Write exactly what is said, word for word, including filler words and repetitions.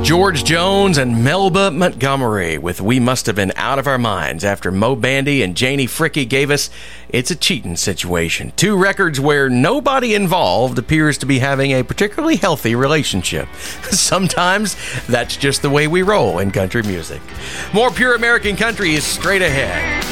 George Jones and Melba Montgomery with We Must Have Been Out of Our Minds after Mo Bandy and Janie Fricke gave us It's a Cheatin' Situation. Two records where nobody involved appears to be having a particularly healthy relationship. Sometimes that's just the way we roll in country music. More pure American country is straight ahead.